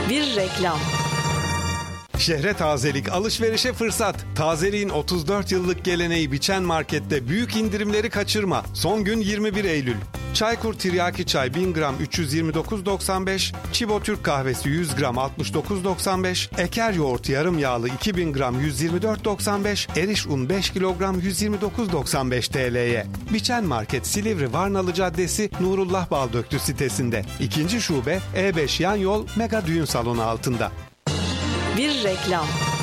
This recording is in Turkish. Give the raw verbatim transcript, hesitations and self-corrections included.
Bir reklam. Şehre tazelik, alışverişe fırsat. Tazeliğin otuz dört yıllık geleneği Biçen Market'te büyük indirimleri kaçırma. Son gün yirmi bir Eylül. Çaykur Tiryaki Çay bin gram üç yüz yirmi dokuz doksan beş, Çibo Türk Kahvesi yüz gram altmış dokuz doksan beş, Eker Yoğurt yarım yağlı iki bin gram yüz yirmi dört doksan beş, Eriş Un beş kilogram yüz yirmi dokuz doksan beş T L'ye. Biçen Market Silivri Varnalı Caddesi Nurullah Baldöktü sitesinde. İkinci şube E beş yan yol Mega Düğün Salonu altında. Bir reklam.